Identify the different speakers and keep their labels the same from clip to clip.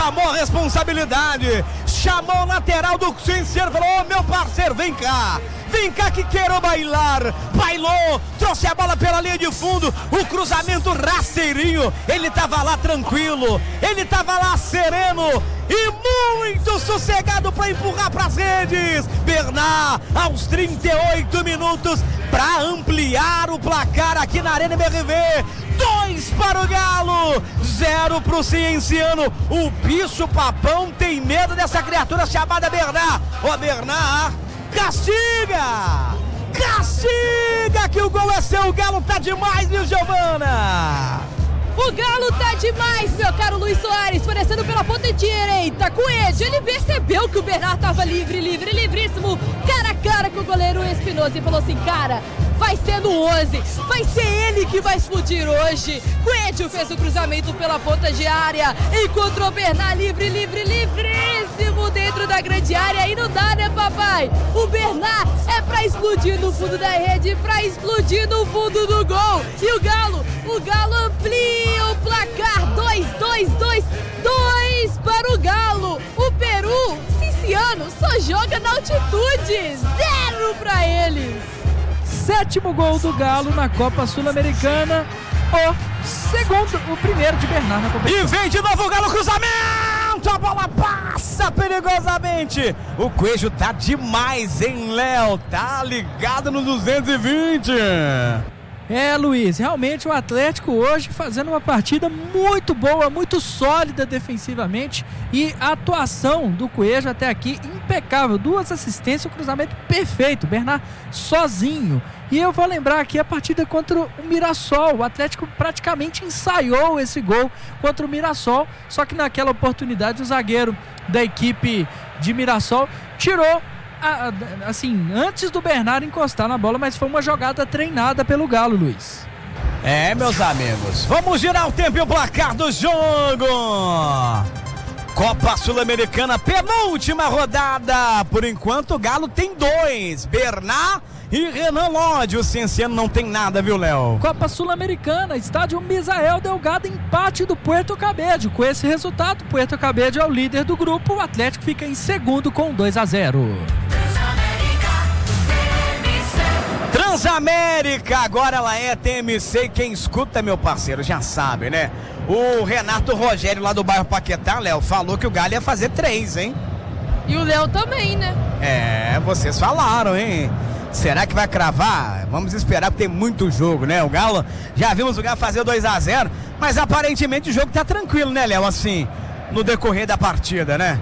Speaker 1: chamou a responsabilidade, chamou o lateral do Cienciano, falou: ô meu parceiro, vem cá que quero bailar. Bailou, trouxe a bola pela linha de fundo, o cruzamento rasteirinho, ele tava lá tranquilo, ele tava lá sereno e muito sossegado para empurrar para as redes. Bernard, aos 38 minutos, para ampliar o placar aqui na Arena MRV. 2 para o Galo, 0 para o Cienciano. O bicho papão tem medo dessa criatura chamada Bernard. Ô Bernard, castiga que o gol é seu. O Galo tá demais, viu, Giovana?
Speaker 2: O Galo tá demais, meu caro Luiz Soares, fornecendo pela ponta direita, Coelho, ele percebeu que o Bernard tava livríssimo, cara a cara com o goleiro Espinosa e falou assim: cara, vai ser no 11, vai ser ele que vai explodir hoje. Coelho fez o cruzamento pela ponta de área, encontrou o Bernard livríssimo dentro da grande área e não dá, né, papai? O Bernard é pra explodir no fundo da rede, pra explodir no fundo do gol. E o Galo amplia o placar, 2 para o Galo. O Peru, Cienciano, só joga na altitude, 0 para eles.
Speaker 3: 7º gol do Galo na Copa Sul-Americana, o primeiro de Bernard na competição.
Speaker 1: E vem de novo o Galo, cruzamento, a bola passa perigosamente. O Coelho tá demais, hein, Léo? Tá ligado no 220.
Speaker 3: Luiz, realmente o Atlético hoje fazendo uma partida muito boa, muito sólida defensivamente, e a atuação do Coelho até aqui impecável, 2 assistências, um cruzamento perfeito, Bernard sozinho. E eu vou lembrar aqui a partida contra o Mirassol, o Atlético praticamente ensaiou esse gol contra o Mirassol, só que naquela oportunidade o zagueiro da equipe de Mirassol tirou assim, antes do Bernard encostar na bola, mas foi uma jogada treinada pelo Galo, Luiz.
Speaker 1: Meus amigos, vamos girar o tempo e o placar do jogo. Copa Sul-Americana, penúltima rodada. Por enquanto o Galo tem 2, Bernard e Renan Lodge. O Cienciano não tem nada, viu, Léo?
Speaker 3: Copa Sul-Americana, estádio Misael Delgado, empate do Puerto Cabello. Com esse resultado, Puerto Cabello é o líder do grupo, o Atlético fica em segundo com 2-0.
Speaker 1: Transamérica, agora ela é TMC, quem escuta, meu parceiro, já sabe, né? O Renato Rogério lá do bairro Paquetá, Léo, falou que o Galo ia fazer 3, hein?
Speaker 2: E o Léo também, né?
Speaker 1: Vocês falaram, hein? Será que vai cravar? Vamos esperar, porque tem muito jogo, né? O Galo, já vimos o Galo fazer 2-0, mas aparentemente o jogo tá tranquilo, né, Léo? Assim, no decorrer da partida, né?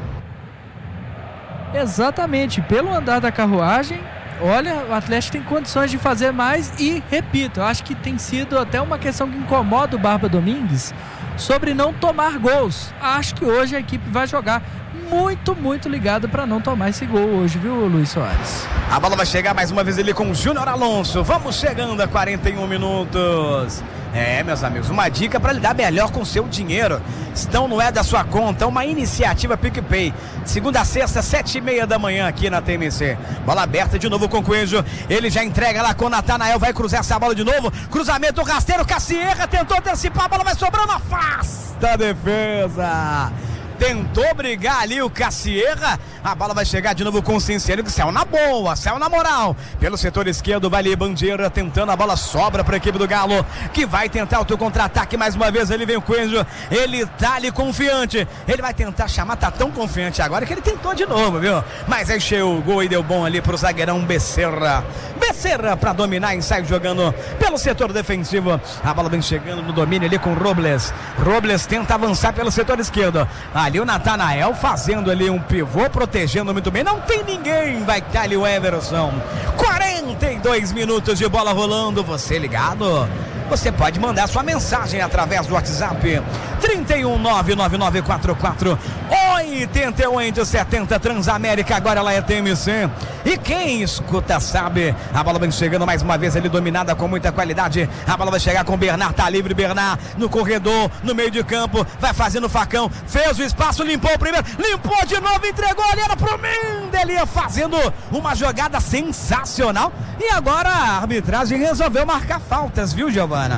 Speaker 3: Exatamente, pelo andar da carruagem, olha, o Atlético tem condições de fazer mais e, repito, eu acho que tem sido até uma questão que incomoda o Barba Domingues sobre não tomar gols. Acho que hoje a equipe vai jogar muito ligada para não tomar esse gol hoje, viu, Luiz Soares?
Speaker 1: A bola vai chegar mais uma vez ali com o Júnior Alonso. Vamos chegando a 41 minutos. Meus amigos, uma dica para lidar melhor com o seu dinheiro. Estão no da sua conta, uma iniciativa PicPay. Segunda a sexta, 7h30 da manhã aqui na TMC. Bola aberta de novo com o Coelho. Ele já entrega lá com o Natanael, vai cruzar essa bola de novo. Cruzamento rasteiro, Cassierra tentou antecipar, a bola vai sobrando, afasta a defesa. Tentou brigar ali o Cassierra. A bola vai chegar de novo com o Cienciano, que saiu na boa, saiu na moral. Pelo setor esquerdo, vai ali Bandeira tentando, a bola sobra para a equipe do Galo, que vai tentar o teu contra-ataque mais uma vez. Ali vem o Coelho, ele tá ali confiante. Ele vai tentar chamar, tá tão confiante agora que ele tentou de novo, viu? Mas aí chegou o gol e deu bom ali pro zagueirão Becerra. Becerra para dominar e sai jogando pelo setor defensivo. A bola vem chegando no domínio ali com Robles. Robles tenta avançar pelo setor esquerdo. Ali o Natanael fazendo ali um pivô, protegendo muito bem. Não tem ninguém, vai estar ali o Everson. 42 minutos de bola rolando. Você ligado? Você pode mandar sua mensagem através do WhatsApp 31999448870. Transamérica, agora ela é TMC. E quem escuta sabe. A bola vem chegando mais uma vez ali, dominada com muita qualidade. A bola vai chegar com o Bernard, tá livre Bernard no corredor, no meio de campo, vai fazendo facão, fez o espaço, limpou o primeiro, limpou de novo, entregou ali, era pro Mendelia, fazendo uma jogada sensacional. E agora a arbitragem resolveu marcar faltas, viu, Giovana?
Speaker 2: A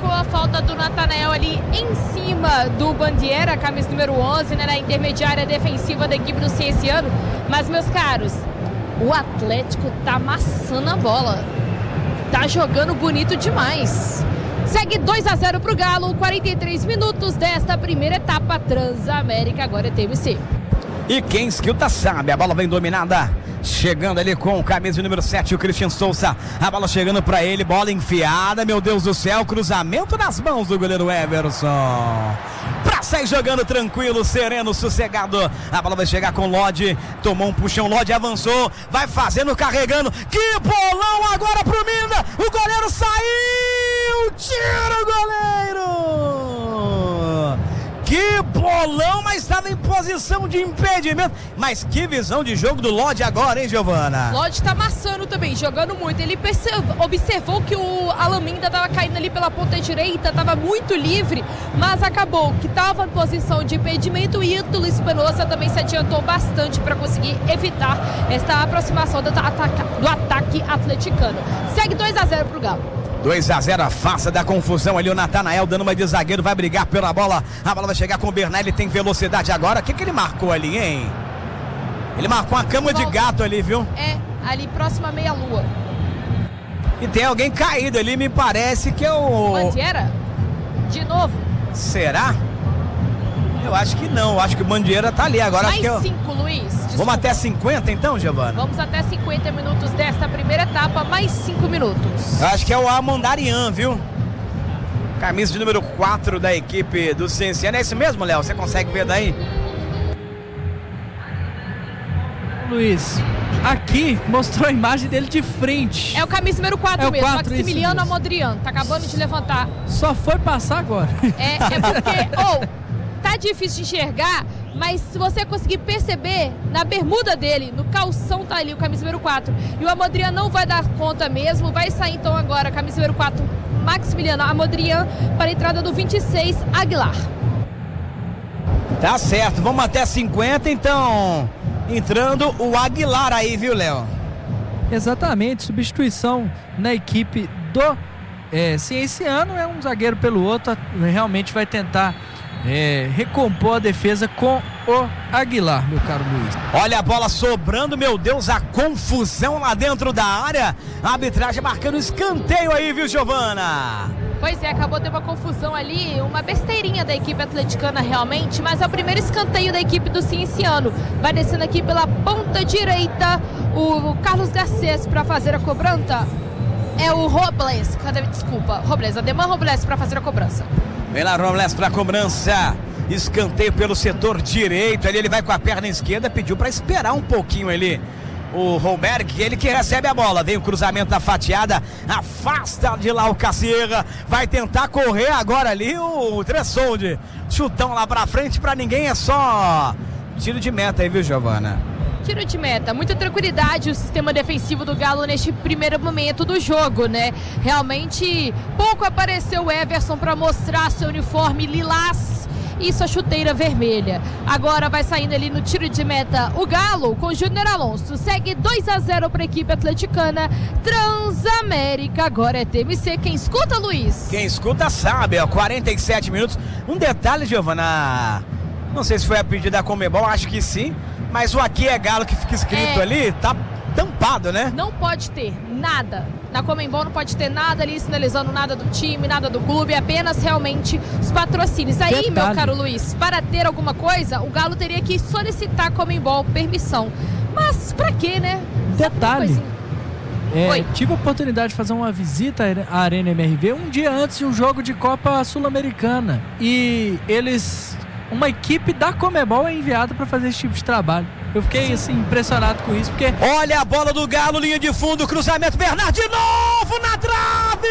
Speaker 2: marcou a falta do Natanael ali em cima do Bandeira, camisa número 11, né, na intermediária defensiva da equipe do Cienciano. Mas, meus caros, o Atlético tá amassando a bola. Tá jogando bonito demais. Segue 2-0 pro Galo, 43 minutos desta primeira etapa. Transamérica, agora é TMC.
Speaker 1: E quem escuta sabe, a bola vem dominada. Chegando ali com o camisa número 7, o Christian Souza. A bola chegando pra ele, bola enfiada, meu Deus do céu, cruzamento nas mãos do goleiro Everson. Pra sair jogando tranquilo, sereno, sossegado. A bola vai chegar com o Lodge, tomou um puxão, Lodge avançou, vai fazendo, carregando. Que bolão agora pro Mina, o goleiro saiu, tira o goleiro. Que bolão, mas estava em posição de impedimento. Mas que visão de jogo do Lodge agora, hein, Giovana?
Speaker 2: Lodge tá amassando também, jogando muito. Ele observou que o Alaminda estava caindo ali pela ponta direita, estava muito livre, mas acabou que estava em posição de impedimento. E o Luiz Espinosa também se adiantou bastante para conseguir evitar esta aproximação do ataque atleticano. Segue 2-0 pro Galo.
Speaker 1: 2-0, afasta da confusão ali o Natanael, dando uma de zagueiro, vai brigar pela bola. A bola vai chegar com o Bernard, ele tem velocidade agora. O que ele marcou ali, hein? Ele marcou uma cama de gato ali, viu?
Speaker 2: É, ali próximo à meia-lua.
Speaker 1: E tem alguém caído ali, me parece que é o...
Speaker 2: Bandeira? De novo?
Speaker 1: Será? Eu acho que não, acho que o Bandeira tá ali agora.
Speaker 2: Mais
Speaker 1: acho que
Speaker 2: 5, Luiz. Desculpa.
Speaker 1: Vamos até 50 então, Giovana?
Speaker 2: Vamos até 50 minutos desta primeira etapa, mais 5 minutos.
Speaker 1: Eu acho que é o Amandarian, viu? Camisa de número 4 da equipe do Cienciano. É isso mesmo, Léo? Você consegue ver daí?
Speaker 3: Luiz, aqui mostrou a imagem dele de frente.
Speaker 2: É o camisa número 4 mesmo,
Speaker 3: 4,
Speaker 2: Maximiliano Amodrian. Tá acabando de levantar.
Speaker 3: Só foi passar agora.
Speaker 2: É porque, tá difícil de enxergar, mas se você conseguir perceber, na bermuda dele, no calção tá ali o camisa número 4. E o Amodrian não vai dar conta mesmo, vai sair então agora, camisa número 4, Maximiliano Amodrian, para a entrada do 26, Aguilar.
Speaker 1: Tá certo, vamos até 50 então. Entrando o Aguilar aí, viu, Léo?
Speaker 3: Exatamente, substituição na equipe do Cienciano, é um zagueiro pelo outro, realmente vai tentar recompor a defesa com o Aguilar, meu caro Luiz.
Speaker 1: Olha a bola sobrando, meu Deus, a confusão lá dentro da área. A arbitragem marcando escanteio aí, viu, Giovana?
Speaker 2: Pois é, acabou de ter uma confusão ali, uma besteirinha da equipe atleticana realmente, mas é o primeiro escanteio da equipe do Cienciano. Vai descendo aqui pela ponta direita o Carlos Garcês para fazer a cobrança. É o Robles, Robles, Ademar Robles para fazer a cobrança.
Speaker 1: Vem lá, Robles para a cobrança. Escanteio pelo setor direito. Ali ele vai com a perna esquerda. Pediu para esperar um pouquinho ali o Holberg, ele que recebe a bola. Vem o cruzamento da fatiada. Afasta de lá o Cacierra. Vai tentar correr agora ali o Tressolde. Chutão lá para frente para ninguém. É só tiro de meta aí, viu, Giovana?
Speaker 2: Tiro de meta, muita tranquilidade o sistema defensivo do Galo neste primeiro momento do jogo, né? Realmente pouco apareceu o Everson para mostrar seu uniforme lilás e sua chuteira vermelha. Agora vai saindo ali no tiro de meta o Galo com o Júnior Alonso. Segue 2-0 para a equipe atleticana. Transamérica, agora é TMC. Quem escuta, Luiz?
Speaker 1: Quem escuta sabe, 47 minutos. Um detalhe, Giovana, não sei se foi a pedida da Conmebol, acho que sim. Mas o aqui é Galo que fica escrito ali, tá tampado, né?
Speaker 2: Não pode ter nada. Na Conmebol não pode ter nada ali sinalizando nada do time, nada do clube, apenas realmente os patrocínios. Aí, meu caro Luiz, para ter alguma coisa, o Galo teria que solicitar a Conmebol permissão. Mas pra quê, né?
Speaker 3: Detalhe. Tive a oportunidade de fazer uma visita à Arena MRV um dia antes de um jogo de Copa Sul-Americana. E uma equipe da Conmebol é enviada para fazer esse tipo de trabalho. Eu fiquei assim impressionado com isso, porque...
Speaker 1: Olha a bola do Galo, linha de fundo, cruzamento, Bernard de novo na trave!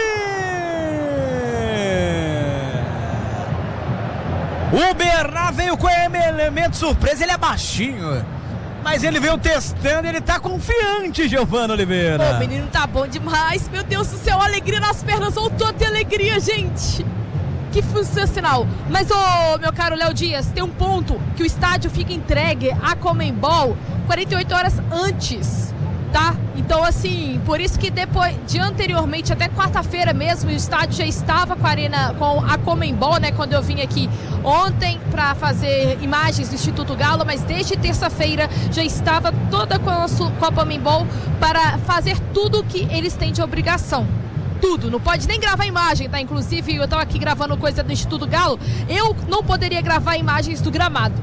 Speaker 1: O Bernard veio com elemento surpresa, ele é baixinho, mas ele veio testando, ele tá confiante, Giovana Oliveira.
Speaker 2: O menino tá bom demais, meu Deus do céu, alegria nas pernas, voltou a ter alegria, gente. Que sensacional. Mas, meu caro Léo Dias, tem um ponto que o estádio fica entregue à Conmebol 48 horas antes tá? Então, assim, por isso que depois, de anteriormente, até quarta-feira mesmo, o estádio já estava com a Conmebol, né? Quando eu vim aqui ontem para fazer imagens do Instituto Galo, mas desde terça-feira já estava toda com a Conmebol para fazer tudo o que eles têm de obrigação. Tudo, não pode nem gravar imagem, tá? Inclusive, eu tava aqui gravando coisa do Instituto Galo, eu não poderia gravar imagens do gramado.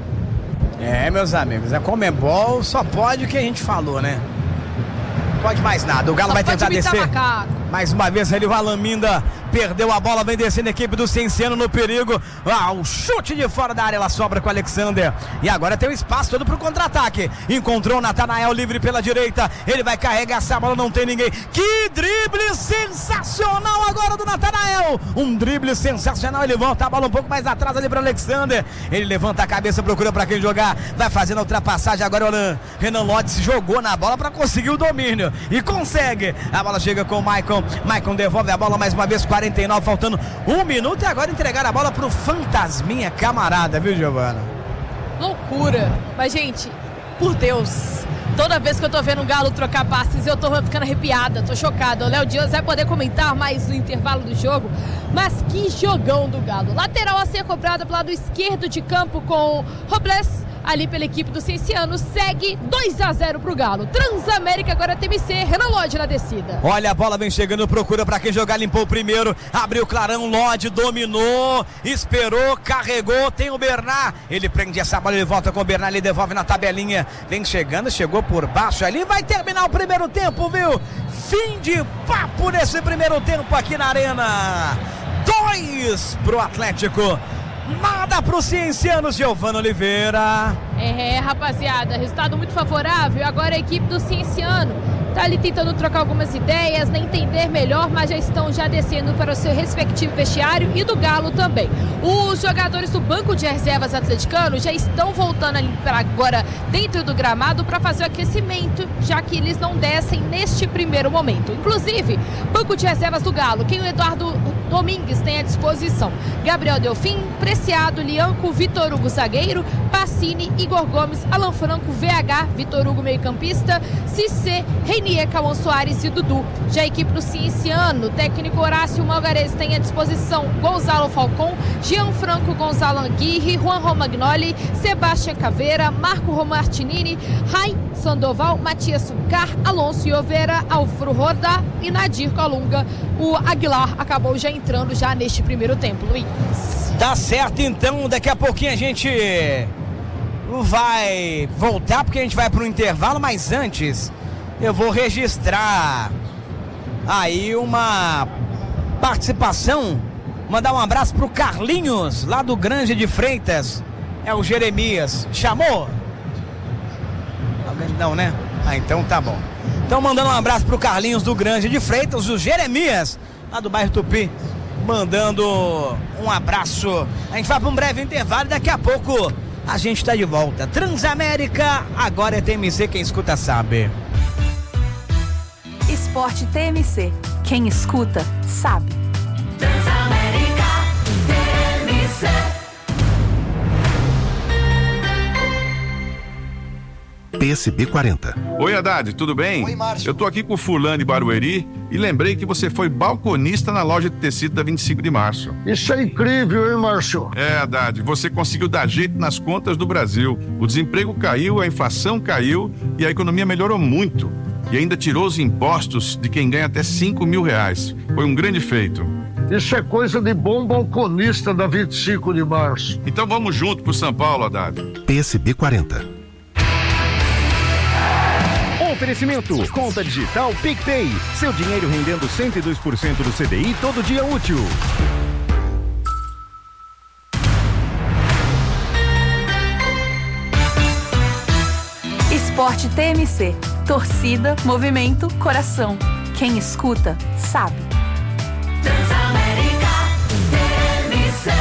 Speaker 1: Meus amigos, a Conmebol só pode o que a gente falou, né? Não pode mais nada. O Galo vai tentar descer. Mais uma vez ali o Alan Minda perdeu a bola, vem descendo a equipe do Cienciano no perigo. O chute de fora da área, ela sobra com o Alexander. E agora tem o espaço todo pro contra-ataque. Encontrou o Natanael livre pela direita. Ele vai carregar essa bola, não tem ninguém. Que drible sensacional agora do Natanael. Um drible sensacional, ele volta a bola um pouco mais atrás ali pro Alexander. Ele levanta a cabeça, procura pra quem jogar. Vai fazendo a ultrapassagem agora o Renan Lotz jogou na bola pra conseguir o domínio. E consegue. A bola chega com o Maicon. Maicon devolve a bola mais uma vez, 49, faltando 1 minuto. E agora entregar a bola pro Fantasminha camarada, viu, Giovana?
Speaker 2: Loucura. Mas, gente, por Deus, toda vez que eu tô vendo o Galo trocar passes, eu tô ficando arrepiada, tô chocada. O Léo Dias vai poder comentar mais no intervalo do jogo, mas que jogão do Galo. Lateral a ser cobrada pro lado esquerdo de campo com Robles, ali pela equipe do Cienciano, segue 2-0 pro Galo. Transamérica agora TMC, Renan Lodge na descida.
Speaker 1: Olha, a bola vem chegando, procura pra quem jogar, limpou o primeiro, abriu o clarão, Lodge dominou, esperou, carregou, tem o Bernard, ele prende essa bola, ele volta com o Bernard, ele devolve na tabelinha, vem chegando, chegou por baixo ali, vai terminar o primeiro tempo, viu? Fim de papo nesse primeiro tempo aqui na Arena. 2 pro Atlético. Nada pro Cienciano, Giovana Oliveira.
Speaker 2: Rapaziada, resultado muito favorável. Agora a equipe do Cienciano tá ali tentando trocar algumas ideias, né, entender melhor, mas já estão descendo para o seu respectivo vestiário e do Galo também. Os jogadores do banco de reservas atleticano já estão voltando ali para agora dentro do gramado para fazer o aquecimento, já que eles não descem neste primeiro momento. Inclusive, banco de reservas do Galo, quem o Eduardo Domingues tem à disposição: Gabriel Delfim, Preciado, Lianco, Vitor Hugo zagueiro, Pacini, Igor Gomes, Alan Franco, VH, Vitor Hugo meio-campista, Cissé, Reinier, Cauã Soares e Dudu. Já a equipe do Cienciano, técnico Horácio Malgarese tem à disposição Gonzalo Falcon, Gianfranco Gonzalo Aguirre, Juan Romagnoli, Sebastião Caveira, Marco Romartinini, Rai Sandoval, Matias Sucar, Alonso Iovera, Alfro Roda e Nadir Colunga. O Aguilar acabou já entrando já neste primeiro tempo, Luiz.
Speaker 1: Tá certo, então daqui a pouquinho a gente vai voltar, porque a gente vai para um intervalo, mas antes eu vou registrar aí uma participação, mandar um abraço pro Carlinhos, lá do Granja de Freitas. É o Jeremias. Chamou? Não, né? Então tá bom. Então mandando um abraço pro Carlinhos do Granja de Freitas, o Jeremias, lá do bairro Tupi, mandando um abraço. A gente vai para um breve intervalo e daqui a pouco a gente tá de volta. Transamérica, agora é TMC, quem escuta sabe.
Speaker 4: Esporte TMC, quem escuta sabe.
Speaker 5: Transamérica TMC.
Speaker 6: PSB 40.
Speaker 7: Oi, Haddad, tudo bem?
Speaker 8: Oi, Márcio.
Speaker 7: Eu tô aqui com o fulano de Barueri e lembrei que você foi balconista na loja de tecido da 25 de março.
Speaker 8: Isso é incrível, hein, Márcio?
Speaker 7: Haddad, você conseguiu dar jeito nas contas do Brasil. O desemprego caiu, a inflação caiu e a economia melhorou muito. E ainda tirou os impostos de quem ganha até R$5 mil. Foi um grande feito.
Speaker 8: Isso é coisa de bom balconista da 25 de março.
Speaker 7: Então vamos junto pro São Paulo, Haddad.
Speaker 6: PSB 40.
Speaker 9: Oferecimento, conta digital PicPay. Seu dinheiro rendendo 102% do CDI todo dia útil.
Speaker 4: Esporte TMC. Torcida, movimento, coração. Quem escuta, sabe.
Speaker 5: Transamérica TMC.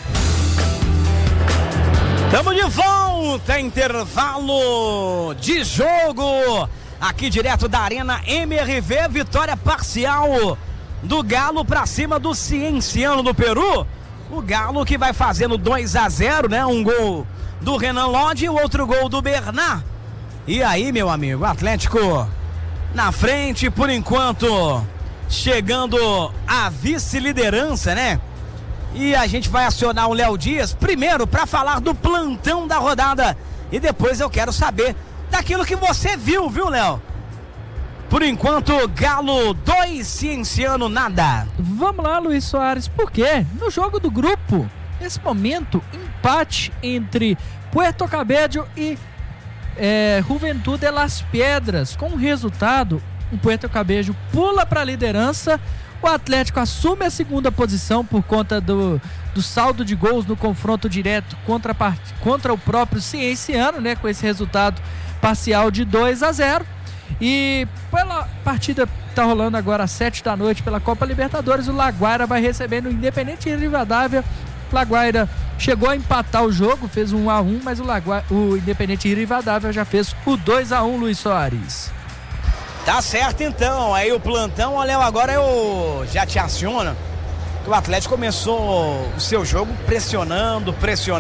Speaker 1: Tamo de volta, intervalo de jogo, aqui direto da Arena MRV, vitória parcial do Galo pra cima do Cienciano do Peru. O Galo que vai fazendo 2-0, né? Um gol do Renan Lodge e o outro gol do Bernard. E aí, meu amigo, o Atlético na frente, por enquanto, chegando à vice-liderança, né? E a gente vai acionar o Léo Dias primeiro para falar do plantão da rodada e depois eu quero saber daquilo que você viu, Léo? Por enquanto, Galo 2, Cienciano nada.
Speaker 3: Vamos lá, Luiz Soares, por quê? No jogo do grupo, nesse momento, empate entre Puerto Cabello e Juventud de Las Piedras. Com o resultado, o Puerto Cabello pula para a liderança, o Atlético assume a segunda posição por conta do saldo de gols no confronto direto contra o próprio Cienciano, né, com esse resultado parcial de 2-0. E pela partida que está rolando agora às 7 da noite pela Copa Libertadores, o Laguaira vai recebendo o Independente Rivadavia. O Laguaira chegou a empatar o jogo, fez 1-1, mas o Independente Rivadavia já fez o 2-1, Luiz Soares.
Speaker 1: Tá certo então, aí o plantão, Léo, agora eu já te aciono. O Atlético começou o seu jogo pressionando,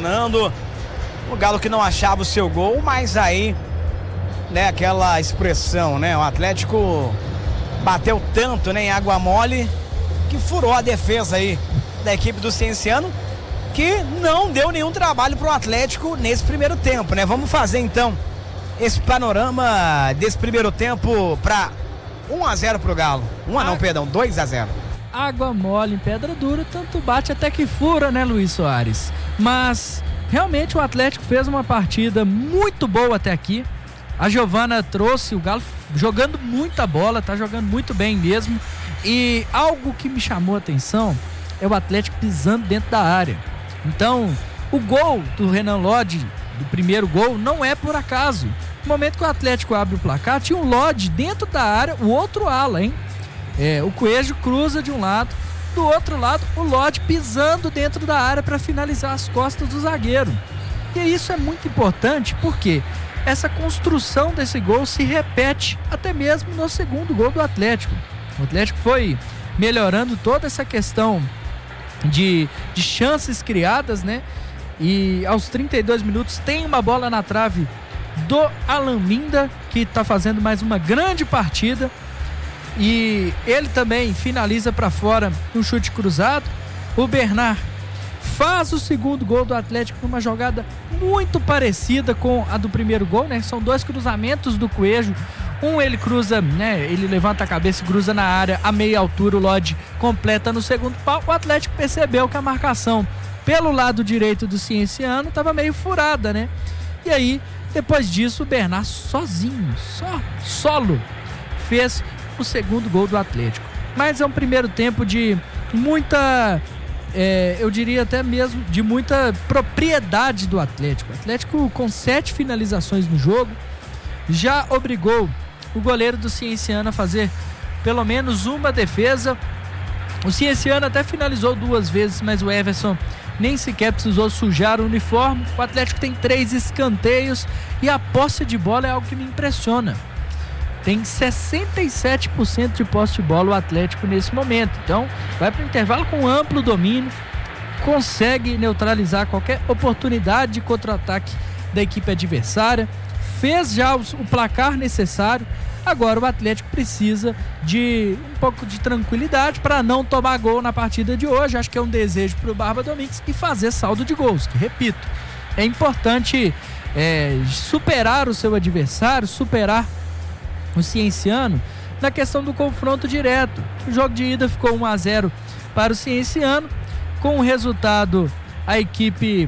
Speaker 1: o Galo que não achava o seu gol, mas aí, né, aquela expressão, né, o Atlético bateu tanto, né, em água mole, que furou a defesa aí da equipe do Cienciano, que não deu nenhum trabalho pro Atlético nesse primeiro tempo, né? Vamos fazer então esse panorama desse primeiro tempo para 1-0 pro Galo. 2-0.
Speaker 3: Água mole em pedra dura, tanto bate até que fura, né, Luiz Soares? Mas realmente o Atlético fez uma partida muito boa até aqui. A Giovana trouxe o Galo jogando muita bola, tá jogando muito bem mesmo. E algo que me chamou a atenção é o Atlético pisando dentro da área. Então, o gol do Renan Lodge, do primeiro gol, não é por acaso. No momento que o Atlético abre o placar, tinha um Lodge dentro da área, o outro ala, hein? O Coelho cruza de um lado, do outro lado, o Lodge pisando dentro da área para finalizar as costas do zagueiro. E isso é muito importante porque essa construção desse gol se repete até mesmo no segundo gol do Atlético. O Atlético foi melhorando toda essa questão de chances criadas, né? E aos 32 minutos tem uma bola na trave do Alan Minda, que está fazendo mais uma grande partida. E ele também finaliza para fora um chute cruzado. O Bernard faz o segundo gol do Atlético numa jogada muito parecida com a do primeiro gol, né? São dois cruzamentos do Coelho. Ele cruza, né? Ele levanta a cabeça e cruza na área a meia altura. O Lodge completa no segundo pau. O Atlético percebeu que a marcação pelo lado direito do Cienciano estava meio furada, né? E aí, depois disso, o Bernard sozinho, solo, fez o segundo gol do Atlético. Mas é um primeiro tempo de muita, eu diria até mesmo, de muita propriedade do Atlético. O Atlético com 7 finalizações no jogo, já obrigou o goleiro do Cienciano a fazer pelo menos uma defesa. O Cienciano até finalizou 2 vezes, mas o Everson nem sequer precisou sujar o uniforme. O Atlético tem 3 escanteios e a posse de bola é algo que me impressiona. Tem 67% de posse de bola o Atlético nesse momento. Então vai para o intervalo com amplo domínio, consegue neutralizar qualquer oportunidade de contra-ataque da equipe adversária, fez já o placar necessário. Agora o Atlético precisa de um pouco de tranquilidade para não tomar gol na partida de hoje. Acho que é um desejo para o Barba Domingues e fazer saldo de gols, que, repito, é importante superar o seu adversário, superar o Cienciano na questão do confronto direto. O jogo de ida ficou 1-0 para o Cienciano. Com o resultado, a equipe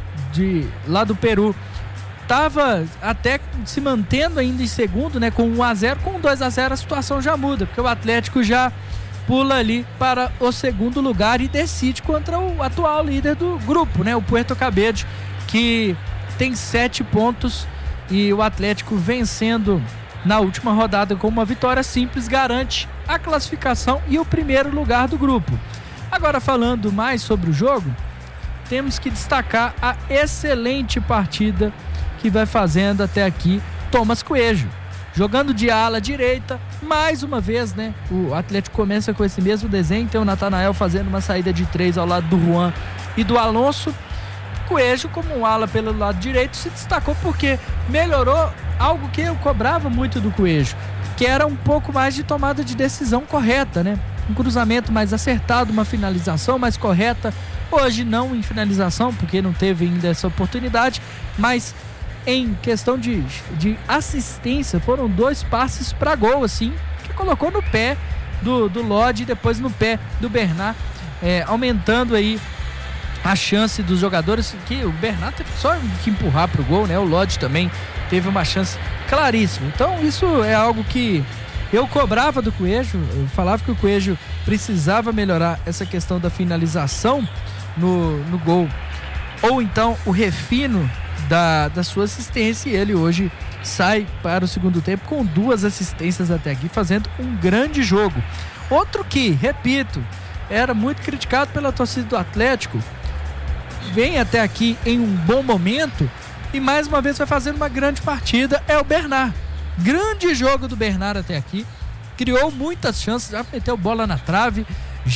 Speaker 3: lá do Peru estava até se mantendo ainda em segundo, né, com 1-0. Com 2-0 a situação já muda, porque o Atlético já pula ali para o segundo lugar e decide contra o atual líder do grupo, né, o Puerto Cabello, que tem 7 pontos, e o Atlético vencendo na última rodada com uma vitória simples garante a classificação e o primeiro lugar do grupo. Agora, falando mais sobre o jogo, temos que destacar a excelente partida que vai fazendo até aqui Thomas Coelho, jogando de ala direita, mais uma vez, né? O Atlético começa com esse mesmo desenho, tem o Natanael fazendo uma saída de 3 ao lado do Juan e do Alonso. Coelho, como um ala pelo lado direito, se destacou porque melhorou algo que eu cobrava muito do Coelho, que era um pouco mais de tomada de decisão correta, né? Um cruzamento mais acertado, uma finalização mais correta. Hoje não em finalização, porque não teve ainda essa oportunidade, mas em questão de assistência, foram 2 passes para gol, assim, que colocou no pé do Lodge e depois no pé do Bernard, aumentando aí a chance dos jogadores, que o Bernard teve só que empurrar pro gol, né? O Lodge também teve uma chance claríssima. Então isso é algo que eu cobrava do Coelho, eu falava que o Coelho precisava melhorar essa questão da finalização no gol, ou então o refino da sua assistência, e ele hoje sai para o segundo tempo com 2 assistências até aqui, fazendo um grande jogo. Outro que, repito, era muito criticado pela torcida do Atlético, vem até aqui em um bom momento e mais uma vez vai fazendo uma grande partida, é o Bernard. Grande jogo do Bernard até aqui, criou muitas chances, já meteu bola na trave,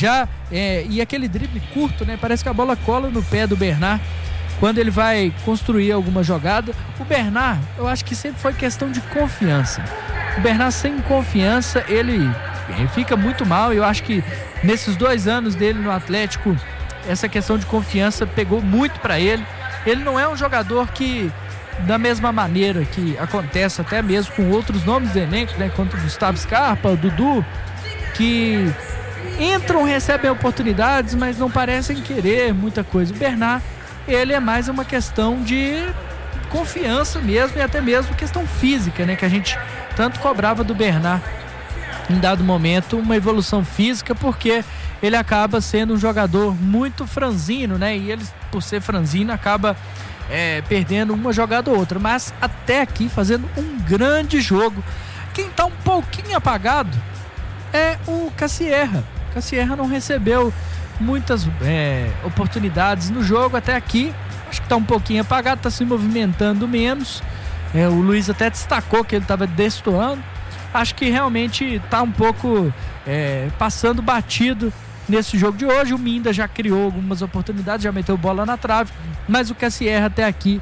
Speaker 3: e aquele drible curto, né? Parece que a bola cola no pé do Bernard quando ele vai construir alguma jogada. O Bernard, eu acho que sempre foi questão de confiança. O Bernard sem confiança, ele fica muito mal. Eu acho que nesses 2 anos dele no Atlético, essa questão de confiança pegou muito para ele. Ele não é um jogador que, da mesma maneira que acontece até mesmo com outros nomes do elenco, né, quanto o Gustavo Scarpa, o Dudu, que entram, recebem oportunidades, mas não parecem querer muita coisa. O Bernard, ele é mais uma questão de confiança mesmo, e até mesmo questão física, né, que a gente tanto cobrava do Bernard em dado momento, uma evolução física, porque ele acaba sendo um jogador muito franzino, né, e ele, por ser franzino, acaba perdendo uma jogada ou outra, mas até aqui fazendo um grande jogo. Quem está um pouquinho apagado é o Cassierra. Cassierra não recebeu muitas oportunidades no jogo até aqui, acho que está um pouquinho apagado, está se movimentando menos. O Luiz até destacou que ele estava destoando. Acho que realmente está um pouco passando batido nesse jogo de hoje. O Minda já criou algumas oportunidades, já meteu bola na trave, mas o Cassierra até aqui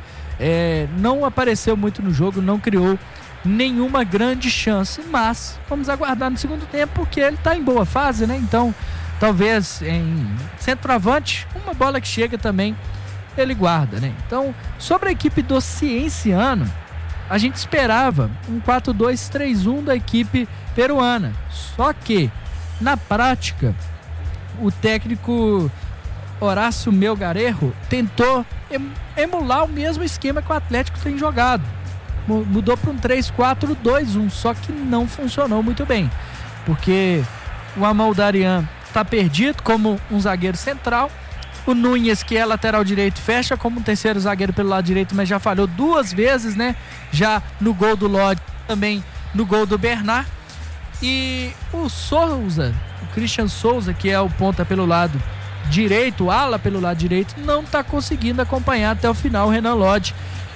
Speaker 3: não apareceu muito no jogo, não criou nenhuma grande chance, mas vamos aguardar no segundo tempo, porque ele está em boa fase, né? Então talvez em centroavante, uma bola que chega também ele guarda, né? Então, sobre a equipe do Cienciano, a gente esperava um 4-2-3-1 da equipe peruana, só que na prática o técnico Horácio Melgarejo tentou emular o mesmo esquema que o Atlético tem jogado, mudou para um 3-4-2-1, só que não funcionou muito bem, porque o Amoldarian está perdido como um zagueiro central, o Nunes, que é lateral direito, fecha como um terceiro zagueiro pelo lado direito, mas já falhou 2 vezes, né? Já no gol do Lodge, também no gol do Bernard. E o Souza, o Christian Souza, que é o ponta pelo lado direito, o ala pelo lado direito, não está conseguindo acompanhar até o final o Renan Lodge.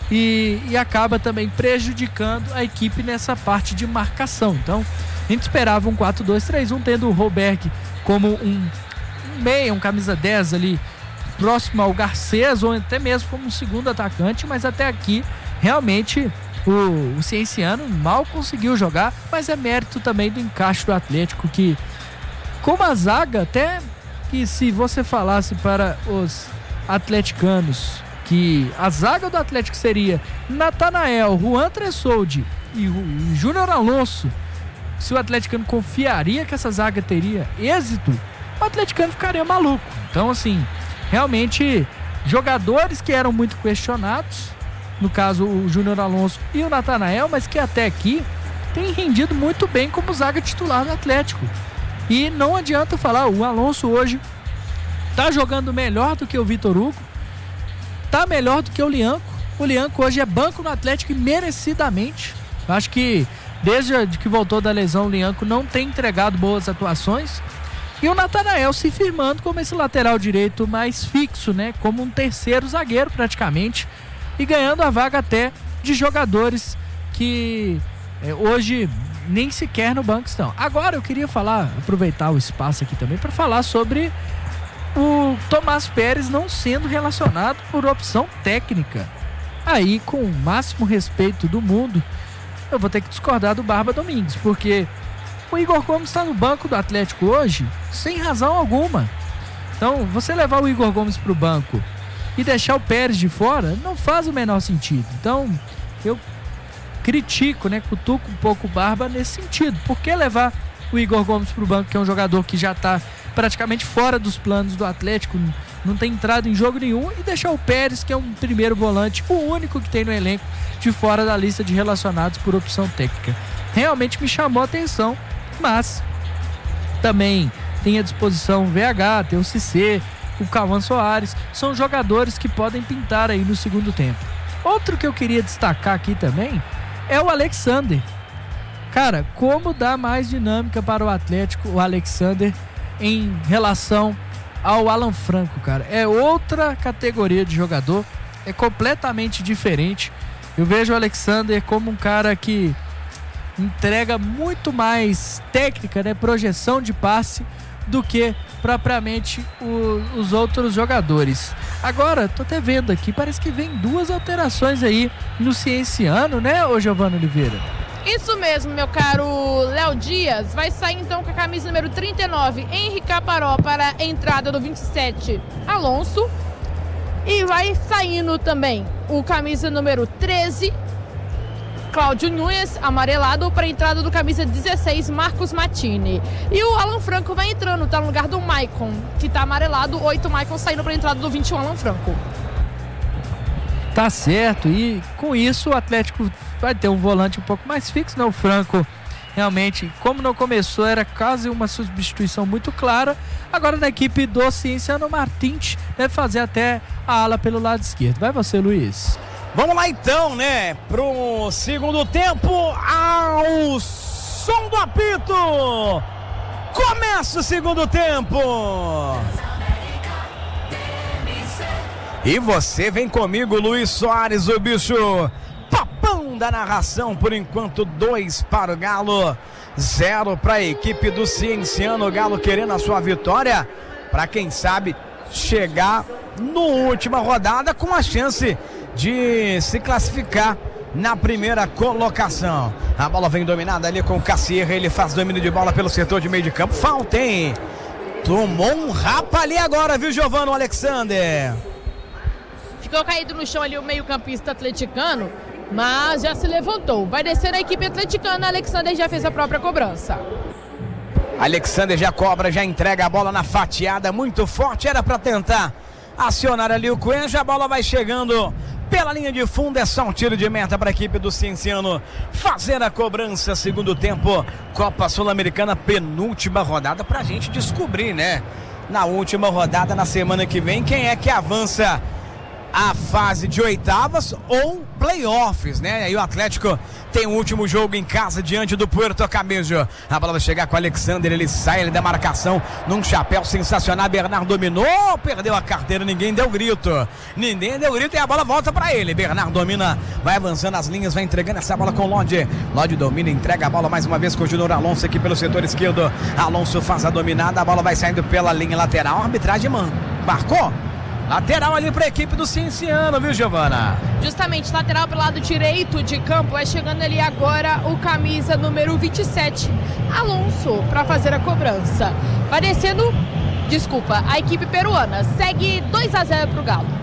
Speaker 3: E acaba também prejudicando a equipe nessa parte de marcação. Então, a gente esperava um 4-2-3-1, tendo o Roberg como um meia, um camisa 10 ali, próximo ao Garcês, ou até mesmo como um segundo atacante, mas até aqui realmente o Cienciano mal conseguiu jogar, mas é mérito também do encaixe do Atlético, que como a zaga, até que se você falasse para os atleticanos que a zaga do Atlético seria Natanael, Juan Tressoldi e o Júnior Alonso, se o atleticano confiaria que essa zaga teria êxito, o atleticano ficaria maluco. Então, assim, realmente jogadores que eram muito questionados, no caso o Júnior Alonso e o Natanael, mas que até aqui tem rendido muito bem como zaga titular do Atlético. E não adianta falar, o Alonso hoje tá jogando melhor do que o Vitor Hugo, tá melhor do que o Lianco. O Lianco hoje é banco no Atlético e merecidamente. Acho que desde que voltou da lesão, o Lianco não tem entregado boas atuações. E o Natanael se firmando como esse lateral direito mais fixo, né? Como um terceiro zagueiro praticamente. E ganhando a vaga até de jogadores que hoje nem sequer no banco estão. Agora eu queria aproveitar o espaço aqui também para falar sobre o Tomás Pérez não sendo relacionado por opção técnica. Aí, com o máximo respeito do mundo, eu vou ter que discordar do Barba Domingues, porque o Igor Gomes está no banco do Atlético hoje sem razão alguma. Então, você levar o Igor Gomes para o banco e deixar o Pérez de fora não faz o menor sentido. Então, eu critico, né, cutuco um pouco o Barba nesse sentido. Por que levar o Igor Gomes para o banco, que é um jogador que já está praticamente fora dos planos do Atlético, não tem entrado em jogo nenhum, e deixar o Pérez, que é um primeiro volante, o único que tem no elenco, de fora da lista de relacionados por opção técnica? Realmente me chamou a atenção, mas também tem à disposição o VH, tem o Cissé, o Cauã Soares, são jogadores que podem pintar aí no segundo tempo. Outro que eu queria destacar aqui também é o Alexander. Cara, como dá mais dinâmica para o Atlético o Alexander em relação ao Alan Franco, cara. É outra categoria de jogador, é completamente diferente. Eu vejo o Alexander como um cara que entrega muito mais técnica, né, projeção de passe, do que propriamente os outros jogadores. Agora, tô até vendo aqui, parece que vem 2 alterações aí no Cienciano, né, ô Giovanni Oliveira?
Speaker 2: Isso mesmo, meu caro Léo Dias. Vai sair então com a camisa número 39, Henrique Caparó, para a entrada do 27, Alonso. E vai saindo também o camisa número 13, Cláudio Nunes, amarelado, para a entrada do camisa 16, Marcos Matini. E o Alan Franco vai entrando, tá no lugar do Maicon, que tá amarelado, 8, Maicon saindo para a entrada do 21, Alan Franco.
Speaker 3: Tá certo, e com isso o Atlético vai ter um volante um pouco mais fixo, né? O Franco realmente, como não começou, era quase uma substituição muito clara. Agora na equipe do Cienciano, Martins deve fazer até a ala pelo lado esquerdo. Vai você, Luiz.
Speaker 1: Vamos lá então, né, pro segundo tempo, ao som do apito. Começa o segundo tempo. E você vem comigo, Luiz Soares, o bicho papão da narração. Por enquanto, 2 para o Galo, 0 para a equipe do Cienciano. O Galo querendo a sua vitória, para quem sabe chegar na última rodada com a chance de se classificar na primeira colocação. A bola vem dominada ali com o Cassier, ele faz domínio de bola pelo setor de meio de campo. Falta, hein? Tomou um rapa ali agora, viu, Giovanni Alexander?
Speaker 2: Ficou caído no chão ali o meio-campista atleticano, mas já se levantou. Vai descer a equipe atleticana, Alexander já fez a própria cobrança.
Speaker 1: Alexander já cobra, já entrega a bola na fatiada, muito forte, era para tentar acionar ali o Coelho. A bola vai chegando pela linha de fundo, é só um tiro de meta para a equipe do Cienciano fazer a cobrança. Segundo tempo, Copa Sul-Americana, penúltima rodada, pra gente descobrir, né, na última rodada, na semana que vem, quem é que avança a fase de oitavas ou playoffs, né? Aí o Atlético tem o último jogo em casa diante do Puerto Cabello. A bola vai chegar com o Alexander, ele sai, ele da marcação num chapéu sensacional. Bernardo dominou, perdeu a carteira, ninguém deu grito e a bola volta pra ele. Bernardo domina, vai avançando as linhas, vai entregando essa bola com o Lodi. Lodi domina, entrega a bola mais uma vez com o Júnior Alonso aqui pelo setor esquerdo. Alonso faz a dominada, a bola vai saindo pela linha lateral. A arbitragem marcou lateral ali para a equipe do Cienciano, viu, Giovana?
Speaker 2: Justamente, lateral pelo lado direito de campo. Vai chegando ali agora o camisa número 27, Alonso, para fazer a cobrança. Vai descendo, a equipe peruana. Segue 2-0 para o Galo.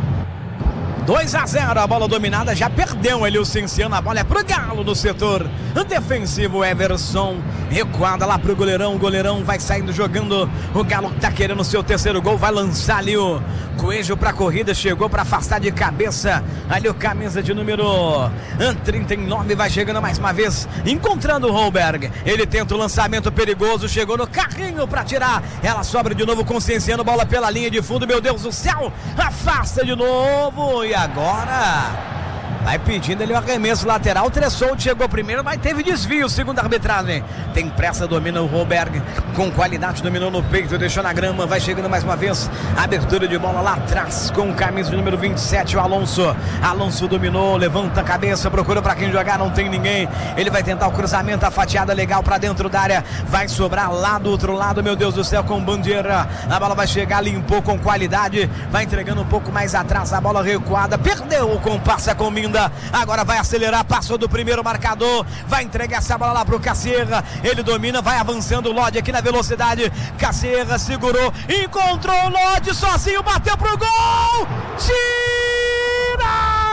Speaker 1: 2-0, a bola dominada, já perdeu ali o Cienciano, a bola é pro Galo no setor defensivo. Everson recuada lá pro goleirão, o goleirão vai saindo jogando, o Galo tá querendo o seu terceiro gol, vai lançar ali o Coelho pra corrida, chegou pra afastar de cabeça ali o camisa de número 39, vai chegando mais uma vez, encontrando o Holberg, ele tenta o lançamento perigoso, chegou no carrinho pra tirar, ela sobra de novo com o Cienciano, bola pela linha de fundo, meu Deus do céu, afasta de novo, e agora vai pedindo ali o arremesso lateral. Tressold chegou primeiro, mas teve desvio, segundo a arbitragem. Tem pressa, domina o Holberg com qualidade, dominou no peito, deixou na grama, vai chegando mais uma vez. Abertura de bola lá atrás com o camisa de número 27, o Alonso. Alonso dominou, levanta a cabeça, procura pra quem jogar, não tem ninguém. Ele vai tentar o cruzamento, a fatiada legal pra dentro da área. Vai sobrar lá do outro lado, meu Deus do céu, com Bandeira. A bola vai chegar, limpou com qualidade, vai entregando um pouco mais atrás, a bola recuada, perdeu o compasso, a combinda. segunda. Agora vai acelerar, passou do primeiro marcador. Vai entregar essa bola lá pro Cacierra. Ele domina, vai avançando o Lodi aqui na velocidade. Cacierra segurou, encontrou o Lodi sozinho, bateu pro gol. Tira!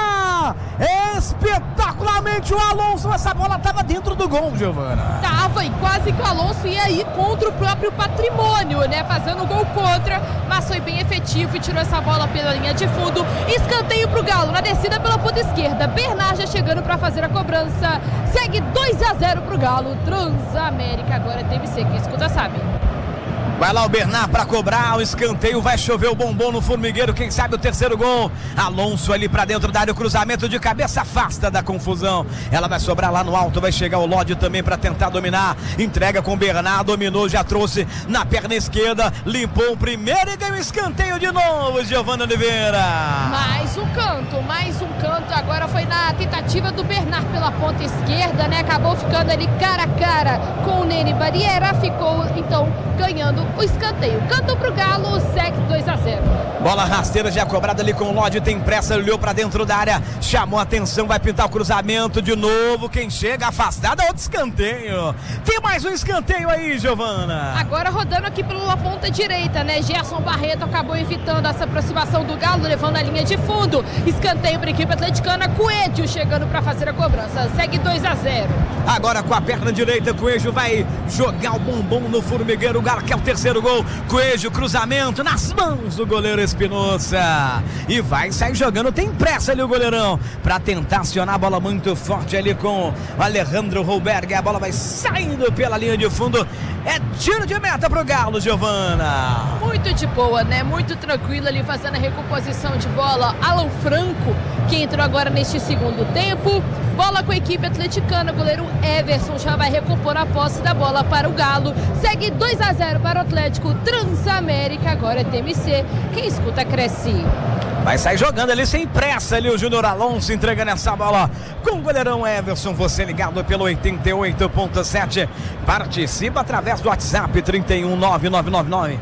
Speaker 1: Espetacularmente o Alonso. Essa bola estava dentro do gol, Giovana.
Speaker 2: Tava, e quase que o Alonso ia ir contra o próprio patrimônio, né? Fazendo gol contra, mas foi bem efetivo e tirou essa bola pela linha de fundo. Escanteio pro Galo, na descida pela ponta esquerda. Bernard já chegando para fazer a cobrança. Segue 2-0 pro Galo. Transamérica agora é TMC, quem escuta sabe.
Speaker 1: Vai lá o Bernard para cobrar o escanteio, vai chover o bombom no formigueiro, quem sabe o terceiro gol. Alonso ali para dentro da área, o cruzamento de cabeça afasta da confusão. Ela vai sobrar lá no alto, vai chegar o Lodi também para tentar dominar. Entrega com o Bernard, dominou, já trouxe na perna esquerda, limpou o primeiro e ganhou o escanteio de novo, Giovana Oliveira.
Speaker 2: Mais um canto, agora foi na tentativa do Bernard pela ponta esquerda, né? Acabou ficando ali cara a cara com o Nene Barriera, ficou então ganhando o escanteio. Canto pro Galo, segue 2-0.
Speaker 1: Bola rasteira já cobrada ali com o Lodi, tem pressa, olhou pra dentro da área, chamou a atenção, vai pintar o cruzamento de novo, quem chega afastado é outro escanteio. Tem mais um escanteio aí, Giovana.
Speaker 2: Agora rodando aqui pela ponta direita, né? Gerson Barreto acabou evitando essa aproximação do Galo, levando a linha de fundo. Escanteio para a equipe atleticana, Coelho chegando para fazer a cobrança, segue 2-0.
Speaker 1: Agora com a perna direita, Coelho vai jogar o bombom no formigueiro, o Galo quer o terceiro gol. Coelho, cruzamento nas mãos do goleiro Espinosa e vai sair jogando, tem pressa ali o goleirão para tentar acionar a bola muito forte ali com o Alejandro Holberg. A bola vai saindo pela linha de fundo, é tiro de meta pro Galo, Giovana.
Speaker 2: Muito de boa, né? Muito tranquilo ali fazendo a recomposição de bola. Alan Franco, que entrou agora neste segundo tempo. Bola com a equipe atleticana, o goleiro Everson já vai recompor a posse da bola para o Galo. Segue 2-0 para o Atlético. Transamérica agora é TMC. Quem escuta cresce.
Speaker 1: Vai sair jogando ali sem pressa ali o Júnior Alonso, entregando essa bola com o goleirão Everson. Você ligado pelo 88.7. Participa através do WhatsApp 31999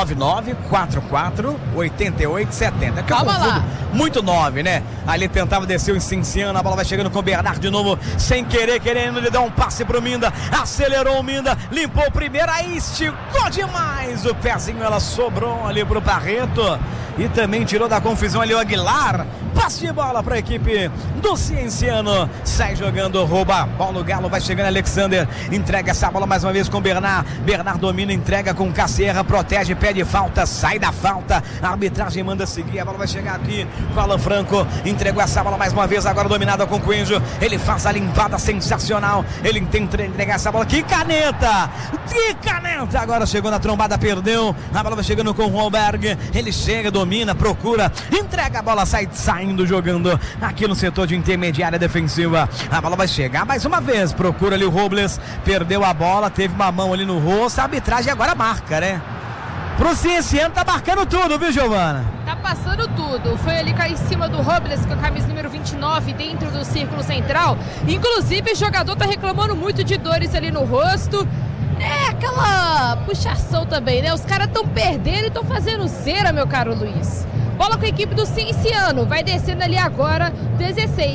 Speaker 1: 9944-8870.
Speaker 2: Calma lá.
Speaker 1: Muito 9, né? Ali tentava descer o Cinciano, a bola vai chegando com o Bernard de novo, sem querer, querendo lhe dar um passe pro Minda. Acelerou o Minda, limpou o primeiro, aí esticou demais o pezinho, ela sobrou ali pro Barreto. E também tirou da confusão ali o Aguilar. Passe de bola para a equipe do Cienciano. Sai jogando, rouba a bola o Galo. Vai chegando Alexander. Entrega essa bola mais uma vez com o Bernard. Bernard domina, entrega com o Cacierra. Protege, pede falta, sai da falta. A arbitragem manda seguir. A bola vai chegar aqui com o Alan Franco. Entregou essa bola mais uma vez, agora dominada com o Coelho. Ele faz a limpada sensacional. Ele tenta entregar essa bola. Que caneta! Que caneta! Agora chegou na trombada, perdeu. A bola vai chegando com o Holberg. Ele chega, domina, procura, entrega a bola, sai saindo, jogando aqui no setor de intermediária defensiva. A bola vai chegar mais uma vez, procura ali o Robles, perdeu a bola, teve uma mão ali no rosto, a arbitragem agora marca, né? Pro Cienciano tá marcando tudo, viu, Giovana?
Speaker 2: Tá passando tudo, foi ali cá em cima do Robles com a camisa número 29 dentro do círculo central. Inclusive o jogador tá reclamando muito de dores ali no rosto. É aquela puxação também, né? Os caras estão perdendo e estão fazendo cera, meu caro Luiz. Bola com a equipe do Cienciano. Vai descendo ali agora, 16,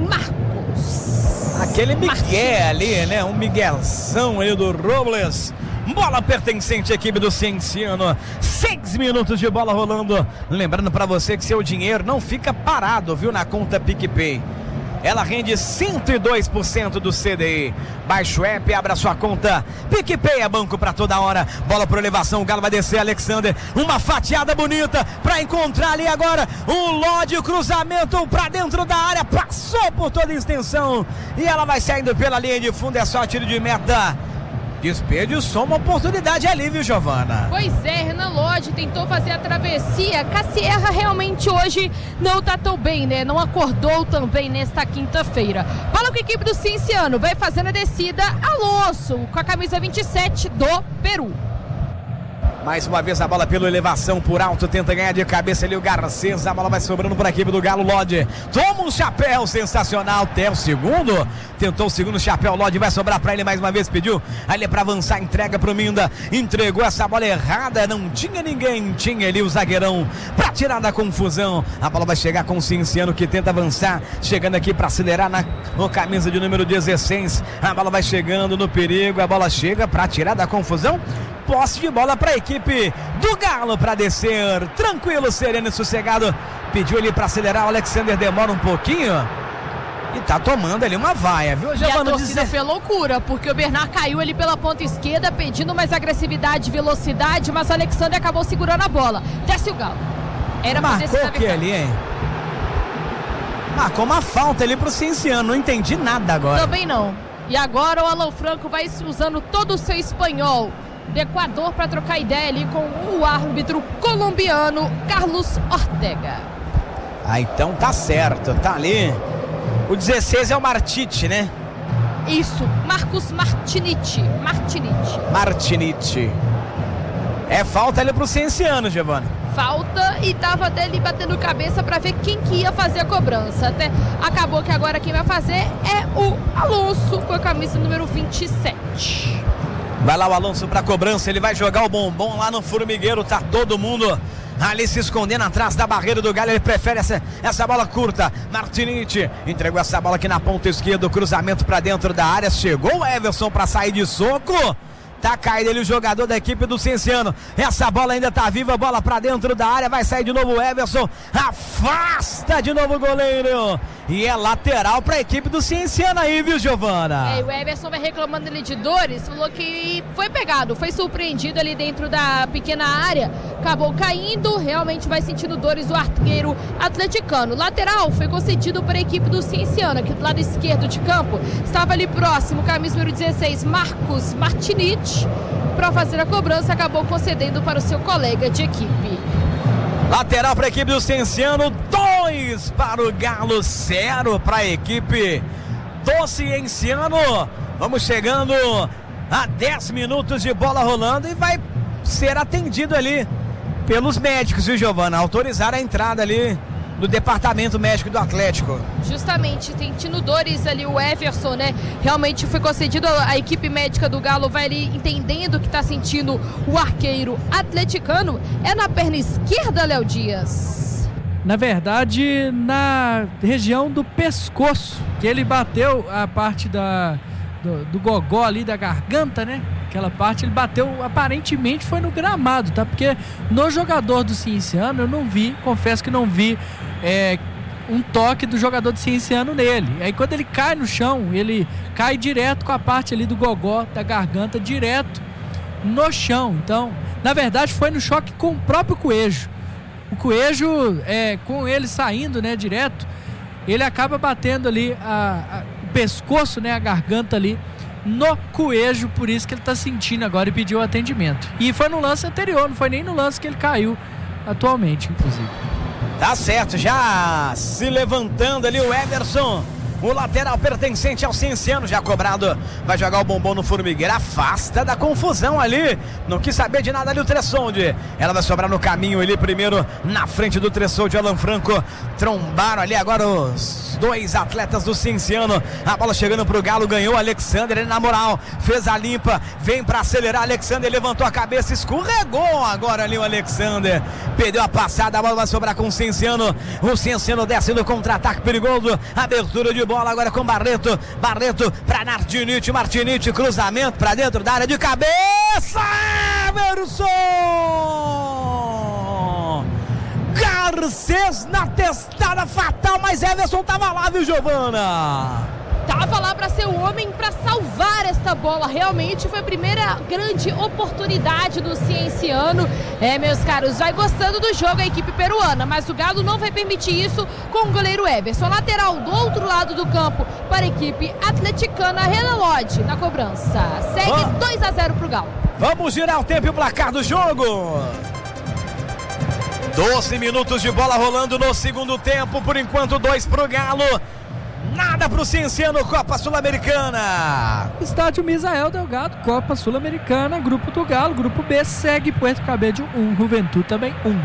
Speaker 2: Marcos.
Speaker 1: Aquele Miguel ali, né? Um Miguelzão ali do Robles. Bola pertencente à equipe do Cienciano. 6 minutos de bola rolando. Lembrando para você que seu dinheiro não fica parado, viu? Na conta PicPay. Ela rende 102% do CDI. Baixe o app, abra sua conta. PicPay é banco pra toda hora. Bola por elevação, o Galo vai descer, Alexander. Uma fatiada bonita pra encontrar ali agora o Lodi, o cruzamento pra dentro da área. Passou por toda a extensão. E ela vai saindo pela linha de fundo, é só tiro de meta. Desperdiçou uma oportunidade ali, viu, Giovana?
Speaker 2: Pois é, Renan Lodi tentou fazer a travessia. Cacierra realmente hoje não tá tão bem, né? Não acordou também nesta quinta-feira. Bola com a equipe do Cienciano, vai fazendo a descida. Alonso, com a camisa 27 do Peru.
Speaker 1: Mais uma vez a bola pela elevação por alto, tenta ganhar de cabeça ali o Garcês, a bola vai sobrando para a equipe do Galo. Lodge toma um chapéu sensacional, até o segundo, tentou o segundo chapéu, Lodge vai sobrar para ele mais uma vez, pediu ali para avançar, entrega para o Minda, entregou essa bola errada, não tinha ninguém, tinha ali o zagueirão para tirar da confusão, a bola vai chegar com o Cienciano que tenta avançar, chegando aqui para acelerar no camisa de número 16, a bola vai chegando no perigo, a bola chega para tirar da confusão. Posse de bola para a equipe do Galo para descer, tranquilo, sereno e sossegado. Pediu ali para acelerar, o Alexander demora um pouquinho e tá tomando ali uma vaia, viu, Giovana?
Speaker 2: E a torcida foi loucura, porque o Bernard caiu ali pela ponta esquerda, pedindo mais agressividade, velocidade, mas o Alexander acabou segurando a bola. Desce o Galo. Era pra
Speaker 1: marcou o que ali, hein? Marcou uma falta ali pro Cienciano, não entendi nada agora.
Speaker 2: Também não. E agora o Alan Franco vai usando todo o seu espanhol do Equador para trocar ideia ali com o árbitro colombiano Carlos Ortega.
Speaker 1: Ah, então tá certo, tá ali. O 16 é o Martite, né?
Speaker 2: Isso, Marcos Martiniti.
Speaker 1: É falta ali pro Cienciano, Giovana.
Speaker 2: Falta, e tava até ali batendo cabeça para ver quem que ia fazer a cobrança. Até acabou que agora quem vai fazer é o Alonso com a camisa número 27.
Speaker 1: Vai lá o Alonso pra cobrança, ele vai jogar o bombom lá no formigueiro, tá todo mundo ali se escondendo atrás da barreira do Galo, ele prefere essa bola curta. Martinite entregou essa bola aqui na ponta esquerda, o cruzamento pra dentro da área, chegou o Everson pra sair de soco. Tá caído ali o jogador da equipe do Cienciano. Essa bola ainda tá viva, bola pra dentro da área, vai sair de novo o Everson, afasta de novo o goleiro. E é lateral pra equipe do Cienciano aí, viu, Giovana?
Speaker 2: E o Everson vai reclamando ali de dores, falou que foi pegado, foi surpreendido ali dentro da pequena área, acabou caindo, realmente vai sentindo dores o arqueiro atleticano. Lateral foi concedido para a equipe do Cienciano, aqui do lado esquerdo de campo, estava ali próximo, camisa número 16, Marcos Martinite, para fazer a cobrança, acabou concedendo para o seu colega de equipe.
Speaker 1: Lateral para a equipe do Cienciano, 2 para o Galo, 0 para a equipe do Cienciano. Vamos chegando a 10 minutos de bola rolando e vai ser atendido ali pelos médicos, viu, Giovana? Autorizaram a entrada ali do departamento médico do Atlético.
Speaker 2: Justamente, sentindo dores ali o Everson, né? Realmente foi concedido, a equipe médica do Galo vai ali entendendo que tá sentindo o arqueiro atleticano. É na perna esquerda, Léo Dias?
Speaker 3: Na verdade, na região do pescoço, que ele bateu a parte do gogó ali, da garganta, né? Aquela parte ele bateu, aparentemente foi no gramado, tá? Porque no jogador do Cienciano eu não vi, confesso que não vi um toque do jogador do Cienciano nele. Aí quando ele cai no chão, ele cai direto com a parte ali do gogó, da garganta, direto no chão. Então, na verdade foi no choque com o próprio Coelho. O Coelho, com ele saindo, né, direto, ele acaba batendo ali o pescoço, né, a garganta ali no Coelho, por isso que ele tá sentindo agora e pediu atendimento. E foi no lance anterior, não foi nem no lance que ele caiu atualmente, inclusive.
Speaker 1: Tá certo, já se levantando ali o Everson, o lateral pertencente ao Cienciano, já cobrado, vai jogar o bombom no formigueiro, afasta da confusão ali, não quis saber de nada ali o Tressoldi, ela vai sobrar no caminho ali primeiro, na frente do Tressoldi, Alan Franco, trombaram ali agora os dois atletas do Cienciano, a bola chegando pro Galo, ganhou o Alexander, ele na moral, fez a limpa, vem pra acelerar, Alexander levantou a cabeça, escorregou agora ali o Alexander, perdeu a passada, a bola vai sobrar com o Cienciano desce no contra-ataque perigoso, abertura de bola agora com Barreto pra Martinite, cruzamento pra dentro da área de cabeça, Everson! Garcês na testada fatal, mas Everson tava lá, viu, Giovana?
Speaker 2: Tava lá para ser o homem para salvar esta bola. Realmente foi a primeira grande oportunidade do Cienciano. Meus caros, vai gostando do jogo a equipe peruana, mas o Galo não vai permitir isso com o goleiro Everson. Lateral do outro lado do campo para a equipe atleticana, Renan Lodge na cobrança. Segue 2-0 pro Galo.
Speaker 1: Vamos girar o tempo e o placar do jogo. 12 minutos de bola rolando no segundo tempo, por enquanto 2 pro Galo, Nada pro Cienciano, Copa Sul-Americana.
Speaker 3: Estádio Misael Delgado, Copa Sul-Americana, Grupo do Galo, Grupo B, segue Puerto Cabello 1, Juventude também 1.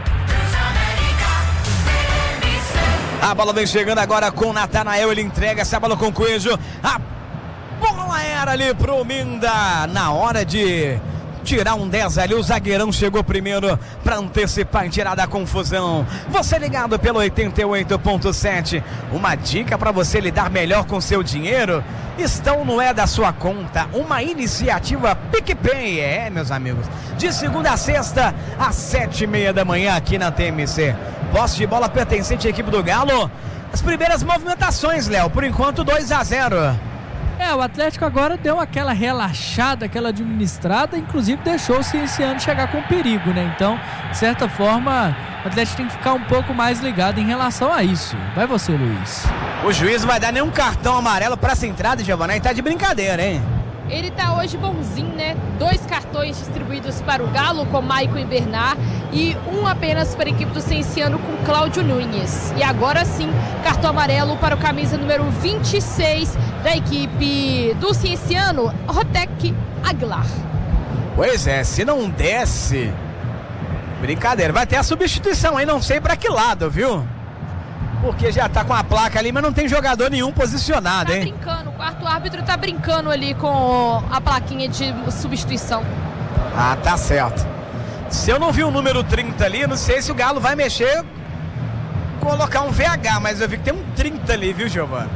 Speaker 1: A bola vem chegando agora com o Natanael, ele entrega essa bola com o Coelho. A bola era ali pro Minda, na hora de tirar um 10 ali, o zagueirão chegou primeiro para antecipar e tirar da confusão. Você ligado pelo 88.7, uma dica para você lidar melhor com seu dinheiro, estão no É da Sua Conta, uma iniciativa PicPay, meus amigos, de segunda a sexta às 7h30 da manhã aqui na TMC. Posse de bola pertencente à equipe do Galo, as primeiras movimentações, Léo, por enquanto 2-0.
Speaker 3: O Atlético agora deu aquela relaxada, aquela administrada, inclusive deixou o Cienciano chegar com perigo, né? Então, de certa forma, o Atlético tem que ficar um pouco mais ligado em relação a isso. Vai você, Luiz.
Speaker 1: O juiz não vai dar nenhum cartão amarelo para essa entrada, Giovanni, tá de brincadeira, hein?
Speaker 2: Ele tá hoje bonzinho, né? 2 cartões distribuídos para o Galo com Maicon e Bernard e um apenas para a equipe do Cienciano com Cláudio Nunes. E agora sim, cartão amarelo para o camisa número 26 da equipe do Cienciano, Rotek Aguilar.
Speaker 1: Pois é, se não desce, brincadeira, vai ter a substituição aí, não sei para que lado, viu? Porque já tá com a placa ali, mas não tem jogador nenhum posicionado, hein?
Speaker 2: Tá brincando, o quarto árbitro tá brincando ali com a plaquinha de substituição.
Speaker 1: Ah, tá certo. Se eu não vi o número 30 ali, não sei se o Galo vai mexer, colocar um VH, mas eu vi que tem um 30 ali, viu, Giovanni?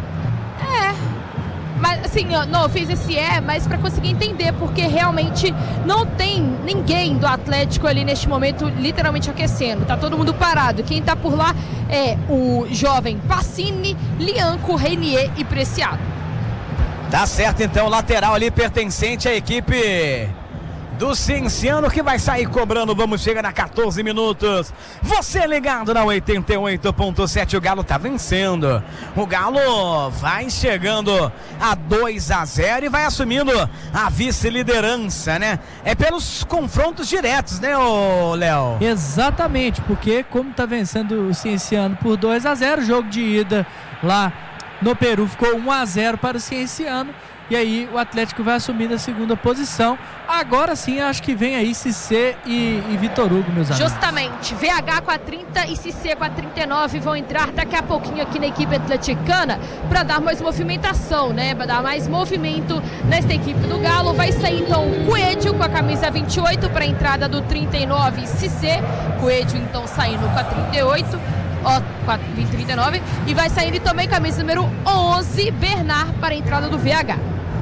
Speaker 2: Mas assim, não, eu fiz esse mas para conseguir entender, porque realmente não tem ninguém do Atlético ali neste momento literalmente aquecendo, tá todo mundo parado. Quem tá por lá é o jovem Pacini, Lianco, Reinier e Preciado.
Speaker 1: Tá certo então, lateral ali pertencente à equipe do Cienciano, que vai sair cobrando. Vamos chegar a 14 minutos. Você ligado na 88.7, o Galo tá vencendo. O Galo vai chegando a 2-0 e vai assumindo a vice-liderança, né? É pelos confrontos diretos, né, ô Léo?
Speaker 3: Exatamente, porque como tá vencendo o Cienciano por 2-0, jogo de ida lá no Peru ficou 1-0 para o Cienciano. E aí o Atlético vai assumindo a segunda posição. Agora sim, acho que vem aí Cissé e Vitor Hugo, meus amigos.
Speaker 2: Justamente, VH com a 30 e Cissé com a 39 vão entrar daqui a pouquinho aqui na equipe atleticana para dar mais movimentação, né? Para dar mais movimento nesta equipe do Galo. Vai sair então o Coelho com a camisa 28 para a entrada do 39 Cissé. Coelho então saindo com a 38. Com a 39, e vai sair também camisa número 11, Bernard, para a entrada do VH.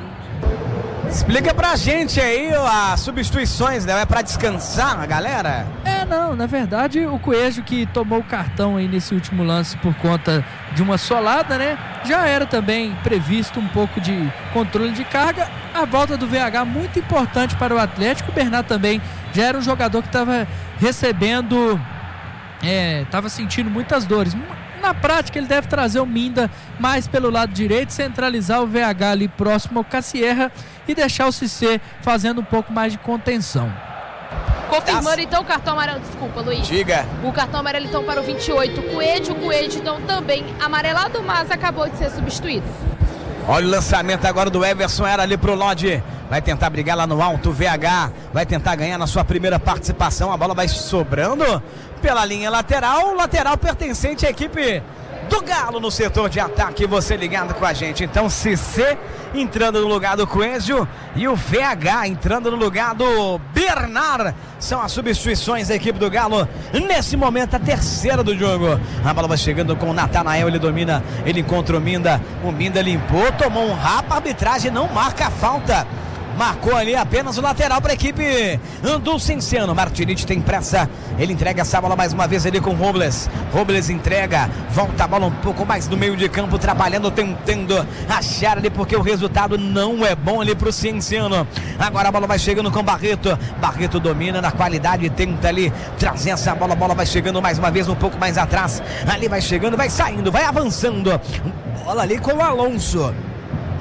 Speaker 1: Explica pra gente aí as substituições, né? É pra descansar a galera?
Speaker 3: Não, na verdade o Coelho, que tomou o cartão aí nesse último lance por conta de uma solada, né? Já era também previsto um pouco de controle de carga. A volta do VH muito importante para o Atlético. O Bernard também já era um jogador que estava recebendo... estava sentindo muitas dores. Na prática ele deve trazer o Minda mais pelo lado direito, centralizar o VH ali próximo ao Cassierra e deixar o Cissé fazendo um pouco mais de contenção.
Speaker 2: Confirmando então o cartão amarelo, desculpa, Luiz.
Speaker 1: Diga.
Speaker 2: O cartão amarelo então para o 28, Coelho então também amarelado, mas acabou de ser substituído.
Speaker 1: Olha o lançamento agora do Everson, era ali pro Lodge. Vai tentar brigar lá no alto, o VH vai tentar ganhar na sua primeira participação. A bola vai sobrando pela linha lateral pertencente à equipe do Galo no setor de ataque. Você ligado com a gente. Então Cissé entrando no lugar do Coelho e o VH entrando no lugar do Bernard. São as substituições da equipe do Galo nesse momento, a terceira do jogo. A bola vai chegando com o Natanael, ele domina, ele encontra o Minda limpou, tomou um rapa, a arbitragem não marca a falta. Marcou ali apenas o lateral para a equipe do Cienciano. Martinite tem pressa, ele entrega essa bola mais uma vez ali com o Robles. Robles entrega, volta a bola um pouco mais no meio de campo, trabalhando, tentando achar ali, porque o resultado não é bom ali para o Cienciano. Agora a bola vai chegando com Barreto. Barreto domina na qualidade, tenta ali trazer essa bola. A bola vai chegando mais uma vez um pouco mais atrás. Ali vai chegando, vai saindo, vai avançando. Bola ali com o Alonso.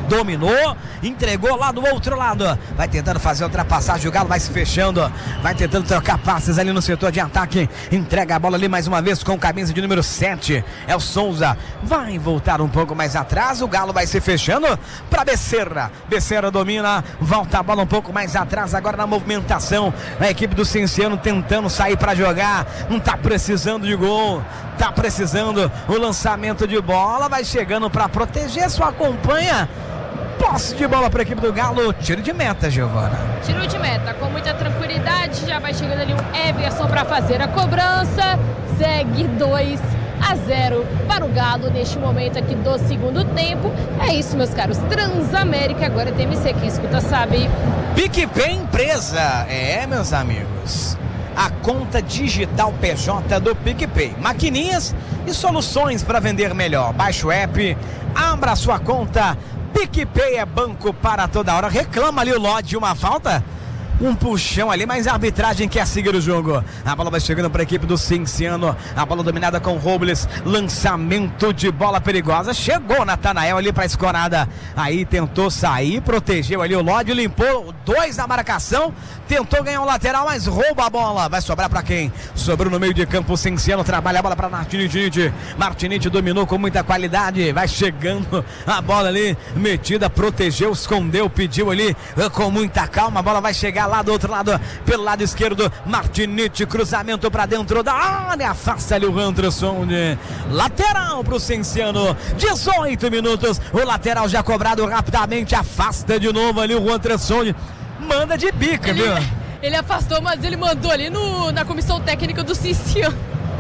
Speaker 1: dominou, entregou lá do outro lado, vai tentando fazer a ultrapassagem, o Galo vai se fechando, vai tentando trocar passes ali no setor de ataque, entrega a bola ali mais uma vez com camisa de número 7, é o Souza, vai voltar um pouco mais atrás, o Galo vai se fechando para Becerra, Becerra domina, volta a bola um pouco mais atrás, agora na movimentação, a equipe do Cienciano tentando sair para jogar, não tá precisando de gol, tá precisando o lançamento de bola, vai chegando para proteger, só acompanha, posse de bola para a equipe do Galo, tiro de meta, Giovana.
Speaker 2: Tiro de meta, com muita tranquilidade, já vai chegando ali um Everson para fazer a cobrança, segue 2-0 para o Galo neste momento aqui do segundo tempo. É isso, meus caros, Transamérica, agora é TMC, quem escuta sabe.
Speaker 1: PicPay Empresa, meus amigos, a conta digital PJ do PicPay, maquininhas e soluções para vender melhor. Baixe o app, abra sua conta, PicPay é banco para toda hora. Reclama ali o Lodge de uma falta, um puxão ali, mas a arbitragem quer seguir o jogo. A bola vai chegando para a equipe do Cienciano, a bola dominada com Robles, lançamento de bola perigosa, chegou Natanael ali para a escorada, aí tentou sair, protegeu ali o Lodge, limpou 2 na marcação, tentou ganhar um lateral, mas rouba a bola, vai sobrar para quem? Sobrou no meio de campo, o Cienciano trabalha a bola para Martinite, Martinite dominou com muita qualidade, vai chegando a bola ali, metida, protegeu, escondeu, pediu ali com muita calma, a bola vai chegar lá do outro lado, pelo lado esquerdo, Martinite, cruzamento para dentro da área, afasta ali o Anderson, lateral para o Cienciano, 18 minutos, o lateral já cobrado rapidamente, afasta de novo ali o Anderson, manda de bica, viu?
Speaker 2: Ele afastou, mas ele mandou ali na comissão técnica do Cienciano.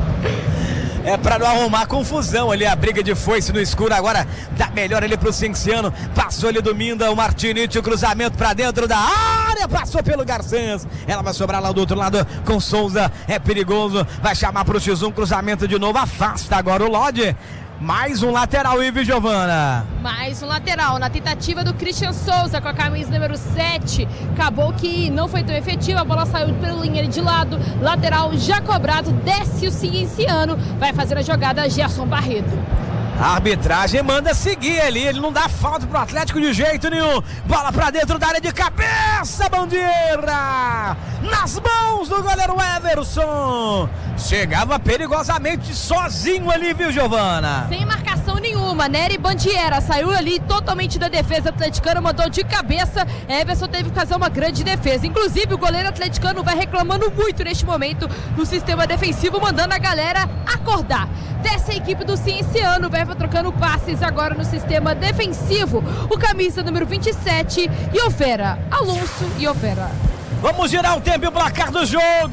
Speaker 1: É pra não arrumar confusão ali, a briga de foice no escuro, agora tá melhor ali pro Cienciano, passou ali do Minda, o Martinite, o cruzamento pra dentro da área, passou pelo Garçãs, ela vai sobrar lá do outro lado com Souza, é perigoso, vai chamar pro X1, cruzamento de novo, afasta agora o Lodge. Mais um lateral, Ive Giovana.
Speaker 2: Mais um lateral, na tentativa do Christian Souza com a camisa número 7. Acabou que não foi tão efetiva, a bola saiu pela linha de lado. Lateral já cobrado, desce o Cienciano. Vai fazer a jogada Gerson Barreto.
Speaker 1: A arbitragem manda seguir ali, ele não dá falta pro Atlético de jeito nenhum. Bola pra dentro da área de cabeça, Bandeira! Nas mãos do goleiro Everson. Chegava perigosamente sozinho ali, viu, Giovana?
Speaker 2: Sem marcação nenhuma, Nery Bandiera saiu ali totalmente da defesa atleticana, mandou de cabeça, Everson teve que fazer uma grande defesa, inclusive o goleiro atleticano vai reclamando muito neste momento do sistema defensivo, mandando a galera acordar. Desce a equipe do Cienciano, vai trocando passes agora no sistema defensivo, o camisa número 27, Iovera, Alonso Iovera.
Speaker 1: Vamos girar o tempo e o placar do jogo.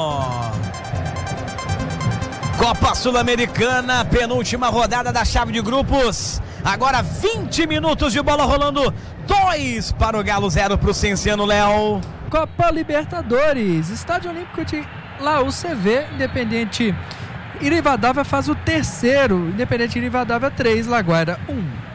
Speaker 1: Copa Sul-Americana, penúltima rodada da chave de grupos. Agora 20 minutos de bola rolando. 2 para o Galo, 0 para o Cienciano, Léo.
Speaker 3: Copa Libertadores, Estádio Olímpico de La UCV, Independente Rivadavia faz o terceiro, Independente Rivadavia 3, Laguaira 1.